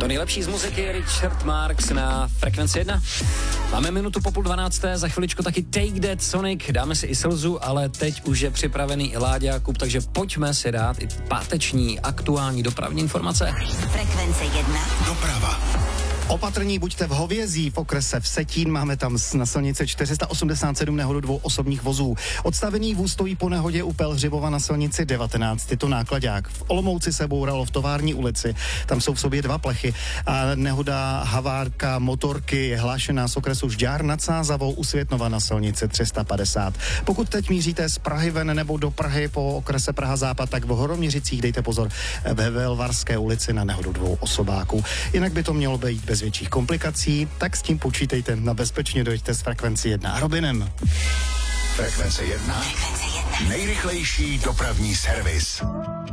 To nejlepší z muziky Richard Marx na Frekvenci 1. Máme minutu po 11:30, za chviličku taky Take That Sonic, dáme si i Slzu, ale teď už je připravený i Láďa Jakub, takže pojďme si dát i páteční aktuální dopravní informace. Frekvence 1. Doprava. Opatrní buďte v Hovězí v okrese Vsetín, máme tam na silnici 487 nehodu 2 osobních vozů. Odstavený vůz stojí po nehodě u Pelhřimova na silnici 19, je to náklaďák. V Olomouci se bouralo v Tovární ulici, tam jsou v sobě 2 plechy a nehoda havárka motorky je hlášená z okresu Žďár nad Sázavou u Světnova na silnici 350. Pokud teď míříte z Prahy ven nebo do Prahy po okrese Praha Západ, tak v Horoměřicích dejte pozor ve Velvarské ulici na nehodu 2 osobáků. Jinak by to mělo být bez větších komplikací, tak s tím počítejte, na bezpečně dojďte s Frekvenci 1 a Robinem. Frekvence 1. Nejrychlejší dopravní servis.